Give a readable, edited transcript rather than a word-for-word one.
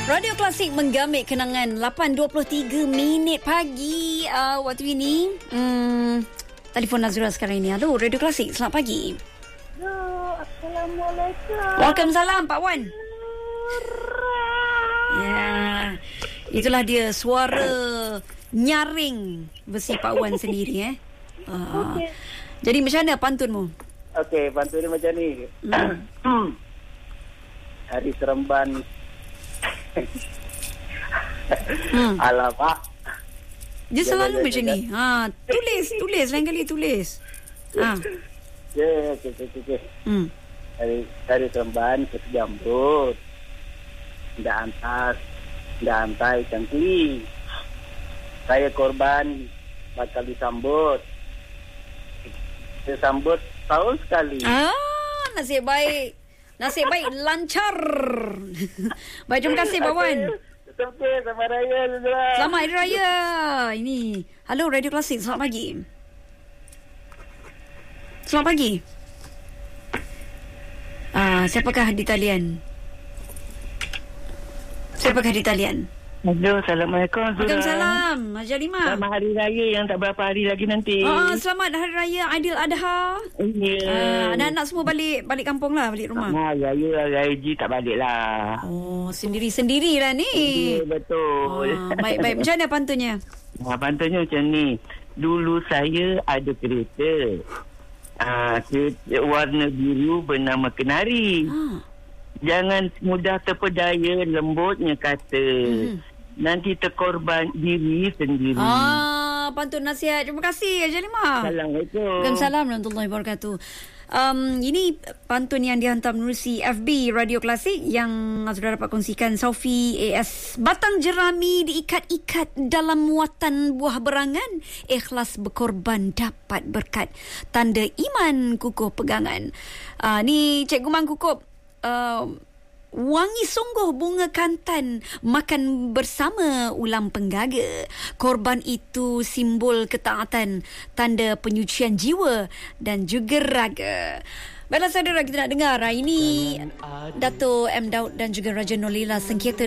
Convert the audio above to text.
Radio Klasik menggamit kenangan 8.23 minit pagi waktu ini. Telefon Nazura sekarang ini. Halo, Radio Klasik. Selamat pagi. Halo, Assalamualaikum. Waalaikumsalam, Pak Wan. Ya, itulah dia suara nyaring versi Pak Wan sendiri. Okay. Jadi macam mana pantunmu? Okey, pantun dia macam ni. Hari Seremban. Alamak. Dia selalu macam ni. Tulis lain kali tulis. Okey. Hari Seremban kesejambut. Ndak antai cangkli. Saya korban bakal disambut. Disambut tahun sekali. Nasib baik lancar. Baik, terima kasih Pak Wan. Okey, selamat raya Zura. Selamat Hari Raya. Ini halo Radio Klasik, selamat pagi. Selamat pagi. Siapakah di talian? Halo, Assalamualaikum Zura. Waalaikumsalam, Haji Lima. Selamat Hari Raya yang tak berapa hari lagi nanti. Selamat Hari Raya Aidil Adha. Ya. Anak-anak semua balik kampung lah, balik rumah. Raya Haji tak balik lah. Sendiri-sendiri lah ni. Ya, betul. Baik. Macam mana pantunnya? Pantunnya macam ni. Dulu saya ada kereta. Warna biru bernama Kenari. Jangan mudah terpedaya, lembutnya kata. Nanti terkorban diri sendiri. Pantun nasihat. Terima kasih Haji Lima. Assalamualaikum. Waalaikumsalam warahmatullahi wabarakatuh. Ini pantun yang dihantar menerusi FB Radio Klasik yang sudah dapat kongsikan. Saufi AS. Batang jerami diikat-ikat dalam muatan buah berangan. Ikhlas berkorban dapat berkat. Tanda iman kukuh pegangan. Ni Cikgu Mangkukup. Wangi sungguh bunga kantan, makan bersama ulam penggaga. Korban itu simbol ketaatan, tanda penyucian jiwa dan juga raga. Baiklah saudara, kita nak dengar ini Dato' M. Daud dan juga Raja Nolila sengketa